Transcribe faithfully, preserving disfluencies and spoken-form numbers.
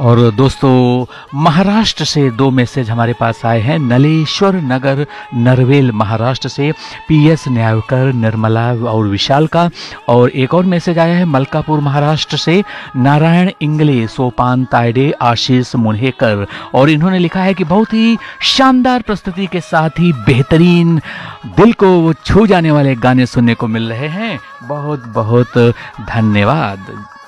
और दोस्तों, महाराष्ट्र से दो मैसेज हमारे पास आए हैं। नलेश्वर नगर नरवेल महाराष्ट्र से पी एस न्यायकर, निर्मला और विशाल का। और एक और मैसेज आया है मलकापुर महाराष्ट्र से नारायण इंगले, सोपान तायडे, आशीष मुन्हेकर। और इन्होंने लिखा है कि बहुत ही शानदार प्रस्तुति के साथ ही बेहतरीन, दिल को छू जाने वाले गाने सुनने को मिल रहे हैं। बहुत बहुत धन्यवाद।